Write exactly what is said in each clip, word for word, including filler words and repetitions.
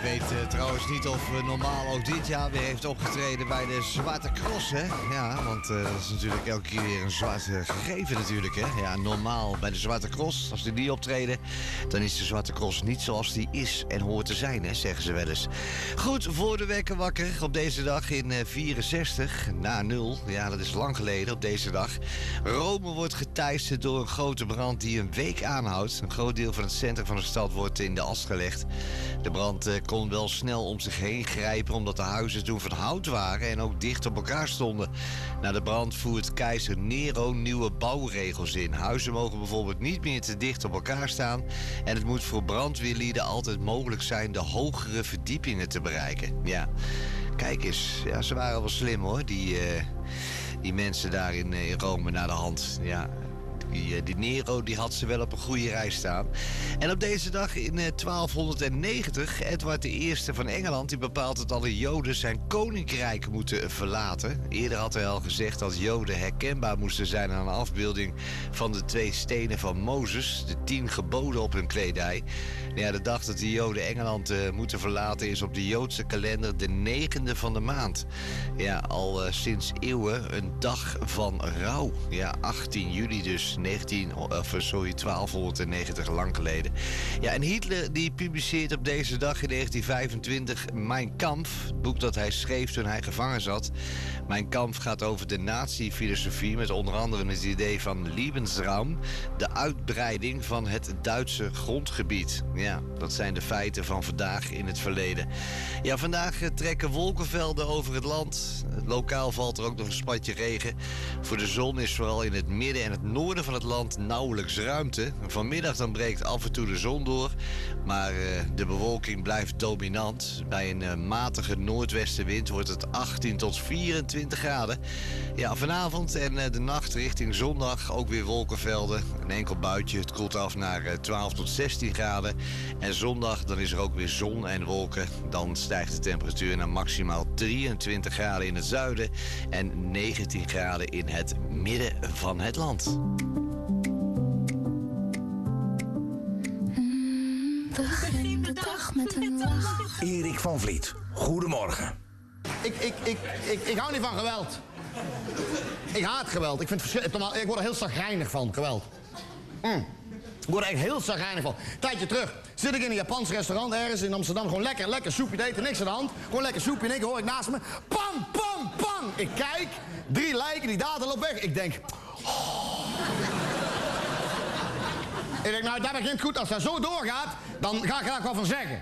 weet uh, trouwens niet of uh, Normaal ook dit jaar weer heeft opgetreden bij de Zwarte Cross, hè? Ja, want uh, dat is natuurlijk elke keer weer een zwart uh, gegeven natuurlijk, hè? Ja, Normaal bij de Zwarte Cross, als die niet optreden, dan is de Zwarte Cross niet zoals die is en hoort te zijn, hè? Zeggen ze wel eens. Goed, voor de wekker wakker op deze dag in uh, vierenzestig, na nul. Ja, dat is lang geleden op deze dag. Rome wordt geteisterd door een grote brand die een week aanhoudt. Een groot deel van het centrum van de stad wordt in de as gelegd. De brand uh, kon wel snel om zich heen grijpen omdat de huizen toen van hout waren en ook dicht op elkaar stonden. Na de brand voert keizer Nero nieuwe bouwregels in. Huizen mogen bijvoorbeeld niet meer te dicht op elkaar staan en het moet voor brandweerlieden altijd mogelijk zijn de hogere verdiepingen te bereiken. Ja, kijk eens. Ja, ze waren wel slim hoor, die, uh, die mensen daar in, uh, in Rome naar de hand. Ja. Die, die Nero die had ze wel op een goede rij staan. En op deze dag in uh, twaalfhonderdnegentig, Edward de Eerste van Engeland, die bepaalt dat alle Joden zijn koninkrijk moeten verlaten. Eerder had hij al gezegd dat Joden herkenbaar moesten zijn aan een afbeelding van de twee stenen van Mozes, de tien geboden op hun kledij. Ja, de dag dat de Joden Engeland uh, moeten verlaten is op de Joodse kalender de negende van de maand. Ja, al uh, sinds eeuwen een dag van rouw. Ja, achttien juli dus. negentien, of sorry, twaalfhonderdnegentig, lang geleden. Ja, en Hitler die publiceert op deze dag in negentien vijfentwintig Mein Kampf, het boek dat hij schreef toen hij gevangen zat. Mein Kampf gaat over de nazi-filosofie met onder andere het idee van Lebensraum, de uitbreiding van het Duitse grondgebied. Ja, dat zijn de feiten van vandaag in het verleden. Ja, vandaag trekken wolkenvelden over het land. Lokaal valt er ook nog een spatje regen. Voor de zon is vooral in het midden en het noorden van het land nauwelijks ruimte. Vanmiddag dan breekt af en toe de zon door, maar uh, de bewolking blijft dominant. Bij een uh, matige noordwestenwind wordt het achttien tot vierentwintig graden. Ja, vanavond en uh, de nacht richting zondag ook weer wolkenvelden. Een enkel buitje, het koelt af naar uh, twaalf tot zestien graden. En zondag dan is er ook weer zon en wolken. Dan stijgt de temperatuur naar maximaal drieëntwintig graden in het zuiden en negentien graden in het midden van het land. Begin de dag met een lach. Erik van Vliet, goedemorgen. Ik, ik, ik, ik, ik hou niet van geweld. Ik haat geweld. Ik, vind het verschrikkelijk. Ik word er heel chagrijnig van, geweld. Mm. Ik word er echt heel chagrijnig van. Een tijdje terug zit ik in een Japans restaurant ergens in Amsterdam. Gewoon lekker, lekker soepje eten, niks aan de hand. Gewoon lekker soepje en ik hoor ik naast me. Pam, pam, pam. Ik kijk, drie lijken, die dader loopt weg. Ik denk... Oh. Ik denk, nou, dat begint goed. Als dat zo doorgaat, dan ga ik er ook wel van zeggen.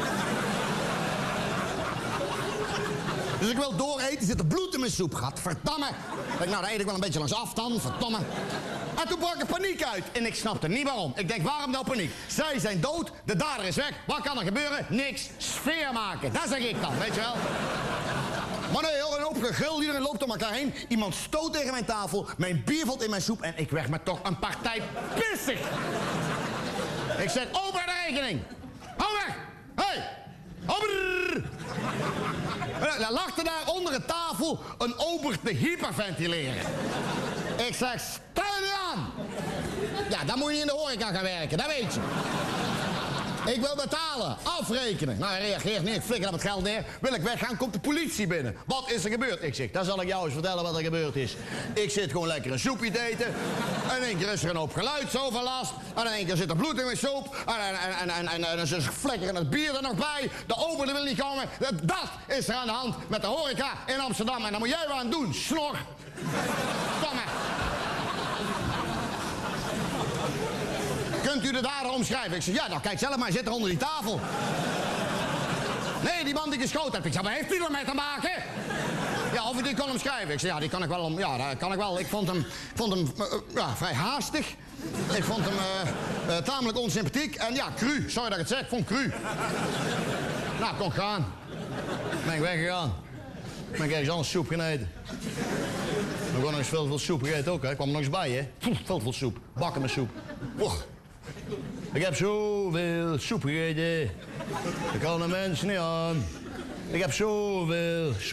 Dus ik wil dooreten, er zit er bloed in mijn soep, gadverdamme. Ik denk, nou, dan eet ik wel een beetje langs af dan, verdomme. En toen brak er paniek uit. En ik snapte niet waarom. Ik denk, waarom nou paniek? Zij zijn dood, de dader is weg. Wat kan er gebeuren? Niks. Sfeer maken. Dat zeg ik dan, weet je wel. Maar nee, hoor, een hoop gegil, iedereen loopt om elkaar heen. Iemand stoot tegen mijn tafel, mijn bier valt in mijn soep... en ik werd me toch een partij pissig. Ik zeg, open de rekening. Hou weg. Hé, hey. Ober. Dan lag er daar onder de tafel een ober te hyperventileren. Ik zeg, stel je niet aan. Ja, dan moet je in de horeca gaan werken, dat weet je. Ik wil betalen, afrekenen. Nou, hij reageert niet, ik flikker op het geld neer. Wil ik weggaan, komt de politie binnen. Wat is er gebeurd? Ik zeg, dan zal ik jou eens vertellen wat er gebeurd is. Ik zit gewoon lekker een soepje te eten. En in één keer is er een hoop geluidsoverlast. En in één keer zit er bloed in mijn soep. En, en, en, en, en, en dan flikkeren het bier er nog bij. De ober wil niet komen. Dat is er aan de hand met de horeca in Amsterdam. En daar moet jij wat aan doen, snor. Kom maar. Kunt u de dader omschrijven? Ik zeg, ja, nou kijk zelf maar, zit er onder die tafel. Nee, die man die geschoten heeft. Ik zeg, maar heeft u ermee te maken? Ja, of u die kon omschrijven? Ik zeg, ja, die kan ik wel om. Ja, dat kan ik wel. Ik vond hem, vond hem uh, ja, vrij haastig. Ik vond hem uh, uh, tamelijk onsympathiek. En ja, cru. Sorry dat ik het zeg, ik vond cru. Nou, kon gaan. Ben ik weggegaan. Ben ik ergens anders soep gaan eten. We hebben nog eens veel, veel soep gegeten ook, hè. Ik kwam er nog eens bij, hè. Veel, veel soep. Bakken met soep. Och. Ik heb zoveel soep gegeten. Ik kan de mensen niet aan. Ik heb zoveel